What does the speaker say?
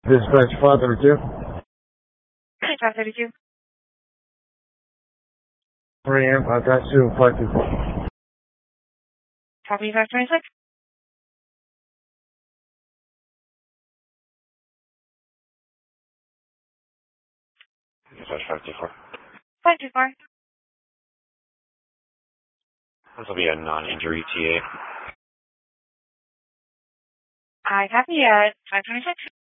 Dispatch 532. 532. 3 a.m. I got you. 524. Copy 526. Dispatch 524. 524. This will be a non-injury TA. I copy at 526.